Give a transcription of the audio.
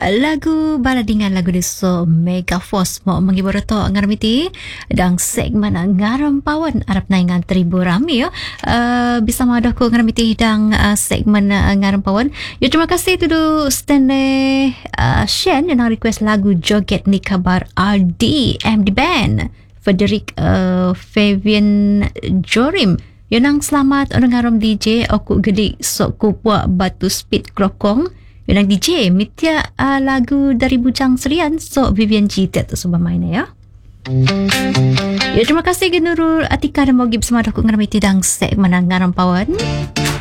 Lagu baladingan lagu deso Mega Force mo menghibur to ngaramiti dang segmen ngaram pawan arap naingan tribu rami yo. Bisa madah ko ngaramiti dang segmen ngaram pawan. Yo terima kasih tudu stene Shen yang request lagu Joget Ni Kabar RD MD Band Frederick Fabian Jorim. Yo nang selamat orang ngaram DJ aku gedi sok kupwa batu speed krokong. Yang DJ Mitya lagu dari Bujang Serian so Vivian Jitet tu sebab mainnya ya. Ya terima kasih Genurul Atika dan Mogib semua aku ngeramiti dang segmen ngaram pawan.